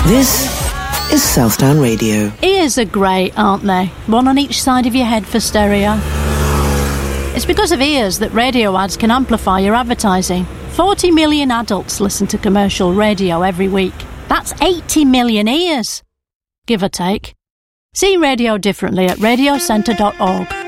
This is Southdown Radio. Ears are great, aren't they? One on each side of your head for stereo. It's because of ears that radio ads can amplify your advertising. 40 million adults listen to commercial radio every week. That's 80 million ears, give or take. See radio differently at radiocentre.org.